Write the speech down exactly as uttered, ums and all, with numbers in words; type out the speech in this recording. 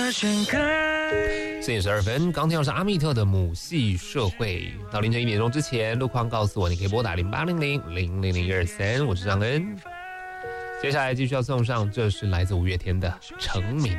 四点十二分，刚听到是阿密特的母系社会。到凌晨一点钟之前，路况告诉我，你可以拨打零八零零零零零二三，我是张恩。接下来继续要送上，这是来自五月天的成名。